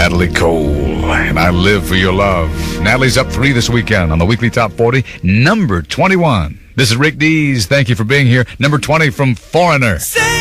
Natalie Cole, and I Live for Your Love. Natalie's up 3 this weekend on the weekly top 40, number 21. This is Rick Dees. Thank you for being here. Number 20 from Foreigner.